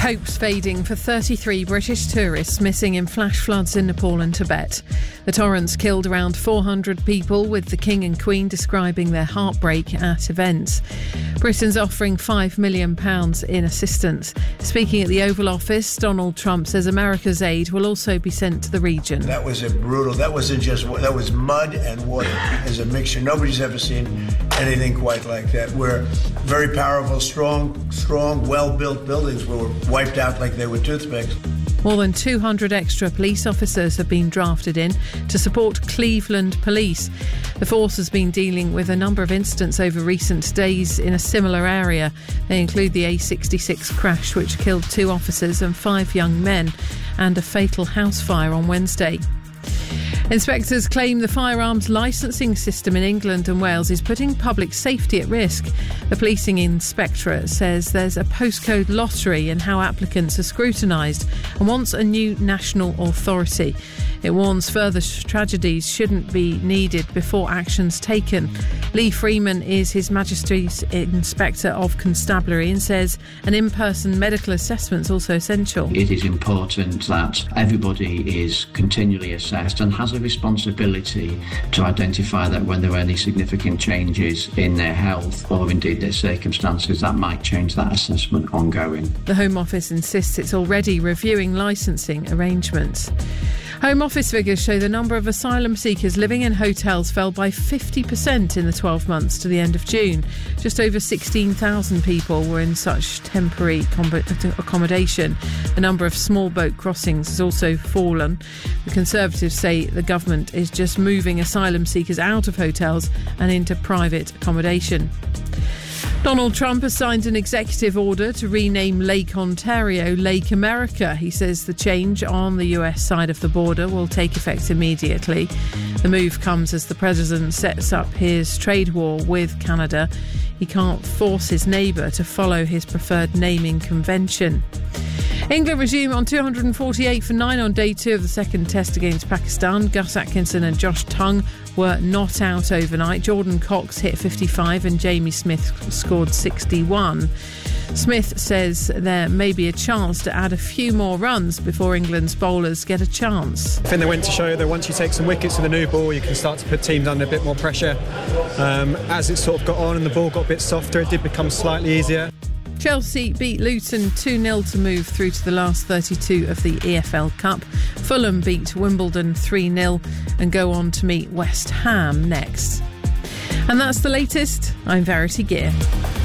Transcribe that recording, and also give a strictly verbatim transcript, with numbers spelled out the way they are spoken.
Hopes fading for thirty-three British tourists missing in flash floods in Nepal and Tibet. The torrents killed around four hundred people, with the King and Queen describing their heartbreak at events. Britain's offering five million pounds in assistance. Speaking at the Oval Office, Donald Trump says America's aid will also be sent to the region. That was a brutal, that wasn't just, that was mud and water as a mixture. Nobody's ever seen anything quite like that. Where very powerful, strong, strong, well-built buildings were wiped out like they were toothpicks. More than two hundred extra police officers have been drafted in to support Cleveland Police. The force has been dealing with a number of incidents over recent days in a similar area. They include the A sixty-six crash, which killed two officers and five young men, and a fatal house fire on Wednesday. Inspectors claim the firearms licensing system in England and Wales is putting public safety at risk. The policing inspectorate says there's a postcode lottery in how applicants are scrutinised and wants a new national authority. It warns further tragedies shouldn't be needed before action's taken. Lee Freeman is His Majesty's Inspector of Constabulary and says an in-person medical assessment is also essential. It is important that everybody is continually assessed and has a responsibility to identify that when there are any significant changes in their health or indeed their circumstances, that might change that assessment ongoing. The Home Office insists it's already reviewing licensing arrangements. Home Office figures show the number of asylum seekers living in hotels fell by fifty percent in the twelve months to the end of June. Just over sixteen thousand people were in such temporary accommodation. The number of small boat crossings has also fallen. The Conservatives say the government is just moving asylum seekers out of hotels and into private accommodation. Donald Trump has signed an executive order to rename Lake Ontario Lake America. He says the change on the U S side of the border will take effect immediately. The move comes as the president sets up his trade war with Canada. He can't force his neighbour to follow his preferred naming convention. England resume on two hundred forty-eight for nine on day two of the second test against Pakistan. Gus Atkinson and Josh Tongue were not out overnight. Jordan Cox hit fifty-five and Jamie Smith scored sixty-one. Smith says there may be a chance to add a few more runs before England's bowlers get a chance. I think they went to show that once you take some wickets with a new ball, you can start to put teams under a bit more pressure. Um, as it sort of got on and the ball got a bit softer, it did become slightly easier. Chelsea beat Luton two nil to move through to the last thirty-two of the E F L Cup. Fulham beat Wimbledon three nil and go on to meet West Ham next. And that's the latest. I'm Verity Gear.